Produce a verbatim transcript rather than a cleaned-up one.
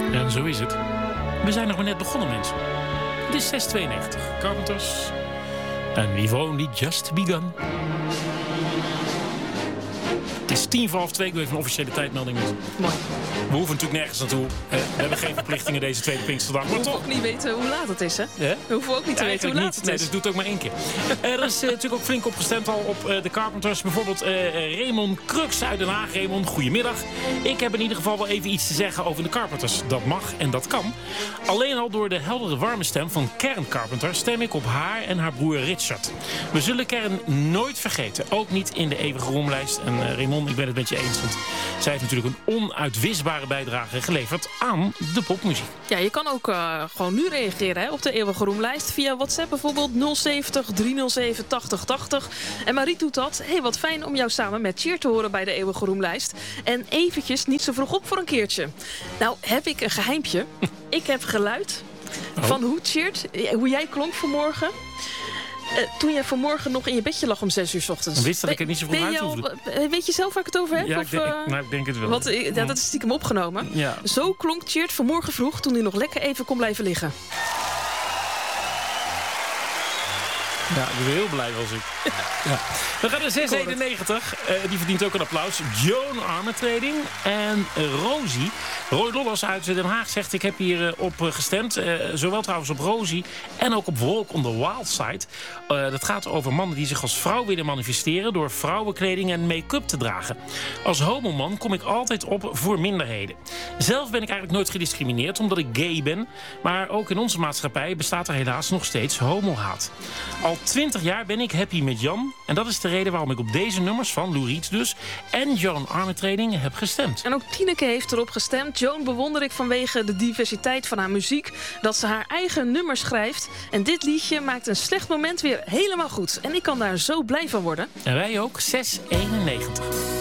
En zo is het. We zijn nog maar net begonnen, mensen. Het is zes tweeënnegentig. Carpenters. And we've only just begun. Het is tien voor half twee. Ik doe even een officiële tijdmelding. Mooi. We hoeven natuurlijk nergens naartoe. We hebben geen verplichtingen deze tweede Pinksterdag. Maar We hoeven toch. ook niet weten hoe laat het is, hè? Ja? We hoeven ook niet te weten hoe laat niet. het Nee, is. dus doe het ook maar één keer. Er is uh, natuurlijk ook flink opgestemd al op uh, de Carpenters. Bijvoorbeeld uh, Raymond Crux uit Den Haag. Raymond, goedemiddag. Ik heb in ieder geval wel even iets te zeggen over de Carpenters. Dat mag en dat kan. Alleen al door de heldere warme stem van Karen Carpenter stem ik op haar en haar broer Richard. We zullen Karen nooit vergeten. Ook niet in de eeuwige roemlijst. En uh, Raymond, ik ben het met je eens. Want zij heeft natuurlijk een onuitwisbare bijdrage geleverd aan de popmuziek. Ja, je kan ook uh, gewoon nu reageren hè, op de eeuwige roemlijst. Via WhatsApp bijvoorbeeld nul zeventig driehonderdzeven tachtig tachtig. En Marie doet dat. Hey, wat fijn om jou samen met Cheer te horen bij de eeuwige roemlijst. En eventjes niet zo vroeg op voor een keertje. Nou, heb ik een geheimpje. Ik heb geluid Oh. van hoe Cheert, hoe jij klonk vanmorgen. Uh, toen jij vanmorgen nog in je bedje lag om zes uur 's ochtends. Dan wist dat ik het niet zo vroeg Ben uit je al- hoefde. Weet je zelf waar ik het over heb? Ja, of, ik denk, uh, ik, nou, ik denk het wel. Want, uh, ja, dat is stiekem opgenomen. Ja. Zo klonk Cheert vanmorgen vroeg toen hij nog lekker even kon blijven liggen. Ja, ik ben heel blij was ik. Ja. We gaan naar zes eenennegentig. Uh, die verdient ook een applaus. Joan Armatrading en Rosie. Roy Lollers uit Den Haag zegt... ik heb hier uh, op uh, gestemd. Uh, zowel trouwens op Rosie en ook op Walk on the Wild Side. Uh, dat gaat over mannen die zich als vrouw willen manifesteren... door vrouwenkleding en make-up te dragen. Als homoman kom ik altijd op voor minderheden. Zelf ben ik eigenlijk nooit gediscrimineerd omdat ik gay ben. Maar ook in onze maatschappij bestaat er helaas nog steeds homohaat. Al twintig jaar ben ik happy met Jan. En dat is de reden waarom ik op deze nummers van Lou Reed dus... en Joan Armatrading heb gestemd. En ook Tineke heeft erop gestemd. Joan bewonder ik vanwege de diversiteit van haar muziek. Dat ze haar eigen nummers schrijft. En dit liedje maakt een slecht moment weer helemaal goed. En ik kan daar zo blij van worden. En wij ook, zes eenennegentig.